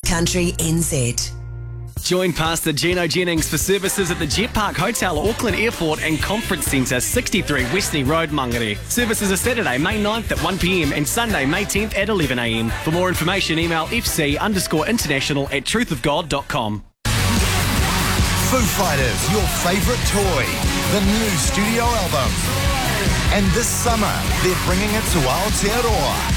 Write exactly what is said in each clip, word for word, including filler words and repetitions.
Country N Z. Join Pastor Gino Jennings for services at the Jet Park Hotel, Auckland Airport and Conference Centre, sixty-three Westney Road, Mangere. Services are Saturday, May ninth at one p m and Sunday, May tenth at eleven a m. For more information, email fc underscore international at truthofgod dot com. Foo Fighters, your favourite toy, the new studio album. And this summer, they're bringing it to Aotearoa.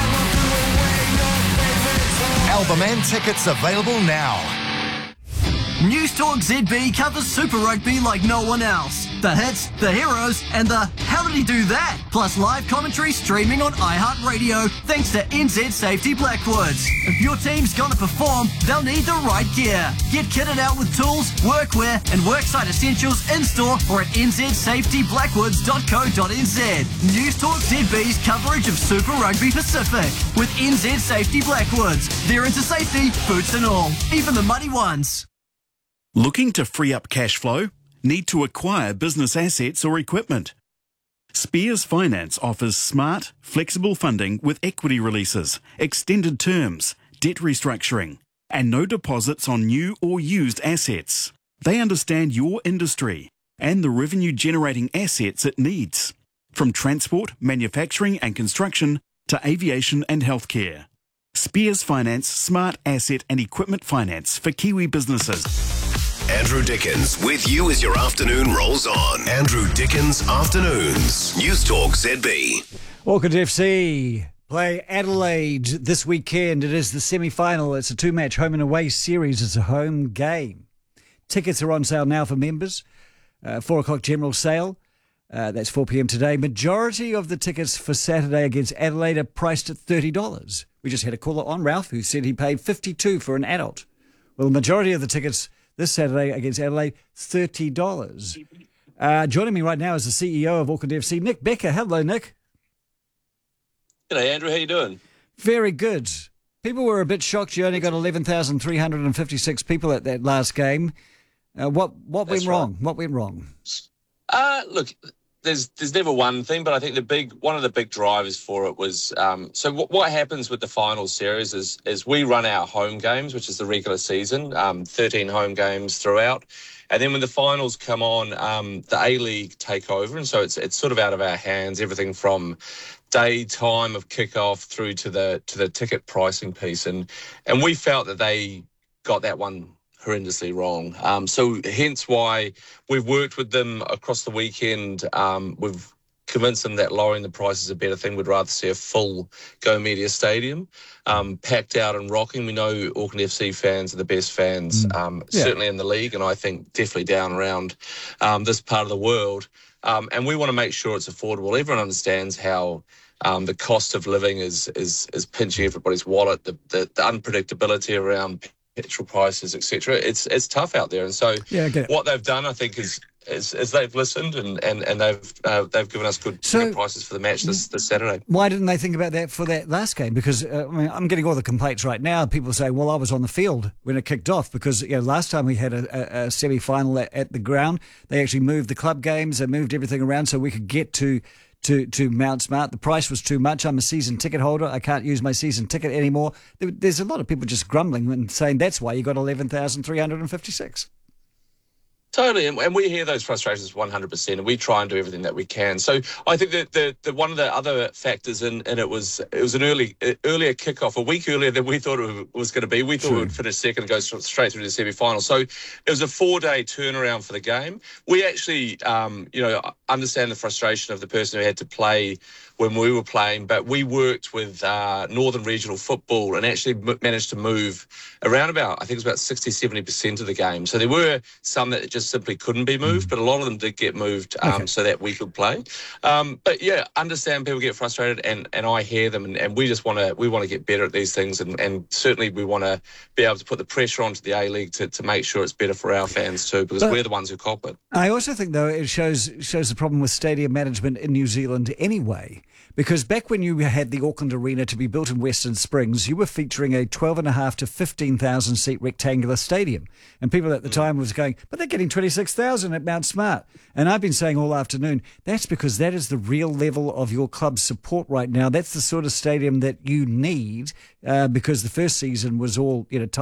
Album and tickets available now. News Talk Z B covers Super Rugby like no one else. The hits, the heroes, and the how did he do that? Plus live commentary streaming on iHeartRadio thanks to N Z Safety Blackwoods. If your team's gonna perform, they'll need the right gear. Get kitted out with tools, workwear, and worksite essentials in-store or at n z safety blackwoods dot co dot n z. News Talk Z B's coverage of Super Rugby Pacific with N Z Safety Blackwoods. They're into safety, boots and all, even the muddy ones. Looking to free up cash flow? Need to acquire business assets or equipment? Spears Finance offers smart, flexible funding with equity releases, extended terms, debt restructuring, and no deposits on new or used assets. They understand your industry and the revenue-generating assets it needs, from transport, manufacturing and construction to aviation and healthcare. Spears Finance Smart Asset and Equipment Finance for Kiwi businesses. Andrew Dickens with you as your afternoon rolls on. Andrew Dickens Afternoons. News Talk Z B. Auckland F C play Adelaide this weekend. It is the semi-final. It's a two-match home and away series. It's a home game. Tickets are on sale now for members. Uh, four o'clock general sale. Uh, that's four p m today. Majority of the tickets for Saturday against Adelaide are priced at thirty dollars. We just had a caller on, Ralph, who said he paid fifty-two dollars for an adult. Well, the majority of the tickets this Saturday against Adelaide, thirty dollars. Uh, joining me right now is the C E O of Auckland F C, Nick Becker. Hello, Nick. G'day, Andrew. How you doing? Very good. People were a bit shocked you only got eleven thousand three hundred fifty-six people at that last game. Uh, what what went That's wrong? right. What went wrong? Uh, look, there's there's never one thing, but I think the big one of the big drivers for it was um, so what, what happens with the final series is is we run our home games, which is the regular season, um, thirteen home games throughout, and then when the finals come on, um, the A-League take over, and so it's it's sort of out of our hands. Everything from day time of kickoff through to the to the ticket pricing piece, and and we felt that they got that one horrendously wrong. Um, so hence why we've worked with them across the weekend. Um, we've convinced them that lowering the price is a better thing. We'd rather see a full Go Media Stadium, um, packed out and rocking. We know Auckland F C fans are the best fans, Mm. um, Yeah. certainly in the league, and I think definitely down around um, this part of the world. Um, and we want to make sure it's affordable. Everyone understands how um, the cost of living is is is pinching everybody's wallet, the, the, the unpredictability around petrol prices, et cetera. It's it's tough out there, and so Yeah, I get it. what they've done, I think, is is, is they've listened and and and they've uh, they've given us good, So- good prices for the match this this Saturday. Why didn't they think about that for that last game? Because uh, I mean, I'm getting all the complaints right now. People say, well, I was on the field when it kicked off because you know, last time we had a, a, a semi-final at, at the ground, they actually moved the club games, they moved everything around so we could get to to to Mount Smart. The price was too much. I'm a season ticket holder. I can't use my season ticket anymore. There, there's a lot of people just grumbling and saying that's why you got eleven thousand three hundred fifty-six. Totally, and, and we hear those frustrations one hundred percent, and we try and do everything that we can. So I think that the, the one of the other factors in, in it was it was an early uh, earlier kickoff, a week earlier than we thought it was going to be. We thought True. we would finish second and go straight through to the semi-final. So it was a four-day turnaround for the game. We actually, um, you know, understand the frustration of the person who had to play when we were playing, but we worked with uh, Northern Regional Football and actually m- managed to move around about, I think it was about sixty, seventy percent of the game. So there were some that just simply couldn't be moved, but a lot of them did get moved um, Okay. so that we could play. Um, but yeah, understand people get frustrated, and, and I hear them, and, and we just want to we want to get better at these things, and, and certainly we want to be able to put the pressure onto the A-League to, to make sure it's better for our fans too, because But- we're the ones who cop it. I also think, though, it shows shows the problem with stadium management in New Zealand anyway. Because back when you had the Auckland Arena to be built in Western Springs, you were featuring a twelve and a half to fifteen thousand seat rectangular stadium. And people at the time was going, but they're getting twenty-six thousand at Mount Smart. And I've been saying all afternoon, that's because that is the real level of your club's support right now. That's the sort of stadium that you need uh, because the first season was all, you know,